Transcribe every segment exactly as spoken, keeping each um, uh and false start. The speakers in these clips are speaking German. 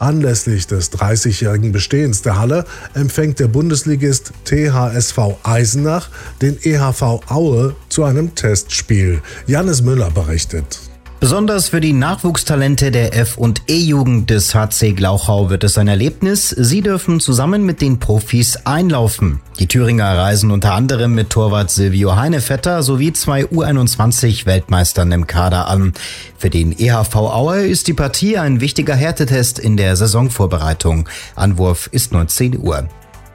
Anlässlich des dreißigjährigen Bestehens der Halle empfängt der Bundesligist T H S V Eisenach den E H V Aue zu einem Testspiel. Jannis Müller berichtet. Besonders für die Nachwuchstalente der F- und E-Jugend des H C Glauchau wird es ein Erlebnis. Sie dürfen zusammen mit den Profis einlaufen. Die Thüringer reisen unter anderem mit Torwart Silvio Heinevetter sowie zwei U einundzwanzig Weltmeistern im Kader an. Für den E H V Aue ist die Partie ein wichtiger Härtetest in der Saisonvorbereitung. Anwurf ist neunzehn Uhr.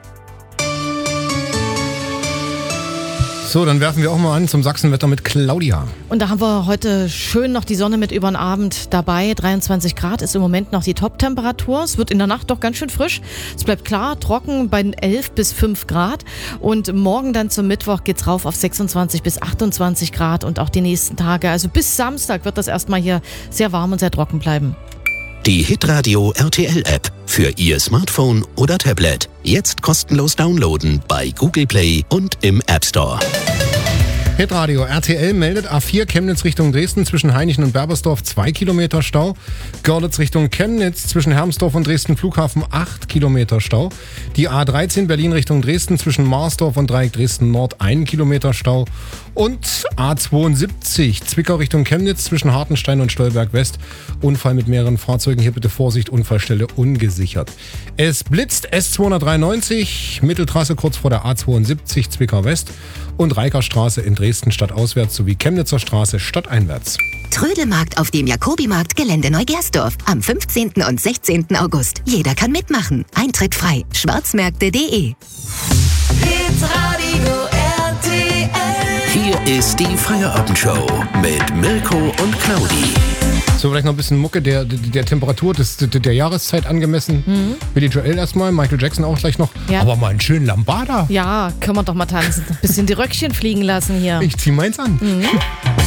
So, dann werfen wir auch mal an zum Sachsenwetter mit Claudia. Und da haben wir heute schön noch die Sonne mit über den Abend dabei. dreiundzwanzig Grad ist im Moment noch die Top-Temperatur. Es wird in der Nacht doch ganz schön frisch. Es bleibt klar, trocken bei elf bis fünf Grad. Und morgen dann zum Mittwoch geht's rauf auf sechsundzwanzig bis achtundzwanzig Grad und auch die nächsten Tage. Also bis Samstag wird das erstmal hier sehr warm und sehr trocken bleiben. Die Hitradio R T L-App für Ihr Smartphone oder Tablet. Jetzt kostenlos downloaden bei Google Play und im App Store. Hitradio R T L meldet A vier Chemnitz Richtung Dresden zwischen Hainichen und Berbersdorf zwei Kilometer Stau. Görlitz Richtung Chemnitz zwischen Hermsdorf und Dresden Flughafen acht Kilometer Stau. Die A dreizehn Berlin Richtung Dresden zwischen Marsdorf und Dreieck Dresden Nord ein Kilometer Stau. Und A zweiundsiebzig Zwickau Richtung Chemnitz zwischen Hartenstein und Stolberg West. Unfall mit mehreren Fahrzeugen. Hier bitte Vorsicht, Unfallstelle ungesichert. Es blitzt S zweihundertdreiundneunzig, Mitteltrasse kurz vor der A zweiundsiebzig Zwickau West und Reikerstraße in Dresden stadtauswärts sowie Chemnitzer Straße stadteinwärts. Trödelmarkt auf dem Jakobimarkt Gelände Neugersdorf am fünfzehnten und sechzehnten August. Jeder kann mitmachen. Eintritt frei. schwarzmärkte punkt de. Hitradio R T L. Hier ist die Feierabendshow mit Mirko und Claudi. So, vielleicht noch ein bisschen Mucke der, der, der Temperatur, des, der, der Jahreszeit angemessen. Mhm. Billy Joel erstmal, Michael Jackson auch gleich noch. Ja. Aber mal einen schönen Lambada. Ja, können wir doch mal tanzen. Ein bisschen die Röckchen fliegen lassen hier. Ich zieh meins an. Mhm.